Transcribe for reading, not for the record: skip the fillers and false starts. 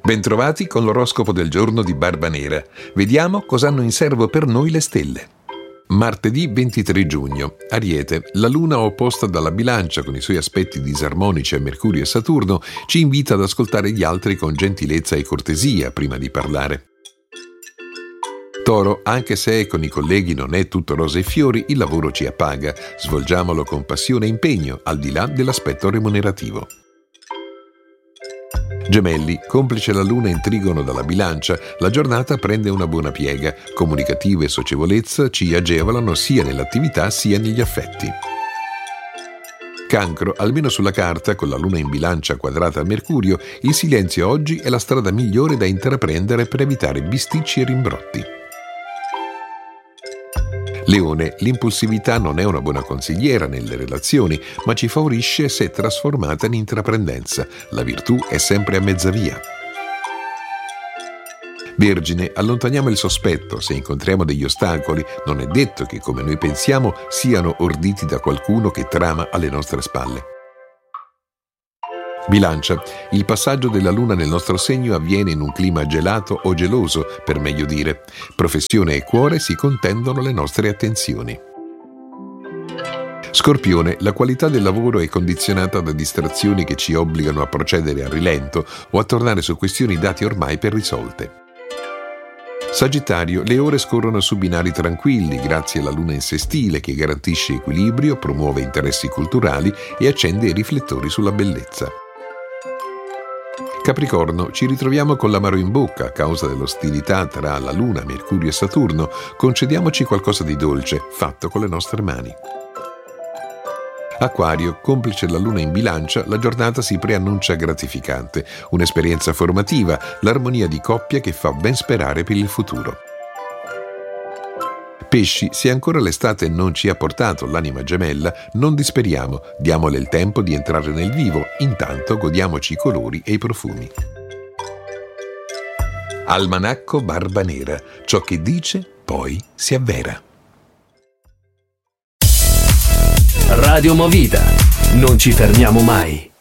Bentrovati con l'oroscopo del giorno di Barbanera. Vediamo cosa hanno in serbo per noi le stelle. Martedì 23 giugno. Ariete. La luna opposta dalla bilancia con i suoi aspetti disarmonici a Mercurio e Saturno ci invita ad ascoltare gli altri con gentilezza e cortesia prima di parlare. Toro. Anche se con i colleghi non è tutto rose e fiori, il lavoro ci appaga. Svolgiamolo con passione e impegno, al di là dell'aspetto remunerativo. Gemelli. Complice la luna in trigono dalla bilancia, la giornata prende una buona piega. Comunicativa e socievolezza ci agevolano sia nell'attività sia negli affetti. Cancro. Almeno sulla carta, con la luna in bilancia quadrata a Mercurio, il silenzio oggi è la strada migliore da intraprendere per evitare bisticci e rimbrotti. Leone. L'impulsività non è una buona consigliera nelle relazioni, ma ci favorisce se trasformata in intraprendenza. La virtù è sempre a mezza via. Vergine. Allontaniamo il sospetto. Se incontriamo degli ostacoli, non è detto che, come noi pensiamo, siano orditi da qualcuno che trama alle nostre spalle. Bilancia. Il passaggio della luna nel nostro segno avviene in un clima gelato o geloso, per meglio dire. Professione e cuore si contendono le nostre attenzioni. Scorpione. La qualità del lavoro è condizionata da distrazioni che ci obbligano a procedere a rilento o a tornare su questioni date ormai per risolte. Sagittario. Le ore scorrono su binari tranquilli grazie alla luna in sestile che garantisce equilibrio, promuove interessi culturali e accende i riflettori sulla bellezza. Capricorno. Ci ritroviamo con l'amaro in bocca a causa dell'ostilità tra la Luna, Mercurio e Saturno. Concediamoci qualcosa di dolce, fatto con le nostre mani. Acquario. Complice la Luna in bilancia, la giornata si preannuncia gratificante. Un'esperienza formativa, l'armonia di coppia che fa ben sperare per il futuro. Pesci. Se ancora l'estate non ci ha portato l'anima gemella, non disperiamo, diamole il tempo di entrare nel vivo, intanto godiamoci i colori e i profumi. Almanacco Barbanera. Ciò che dice, poi si avvera. Radio Movida. Non ci fermiamo mai.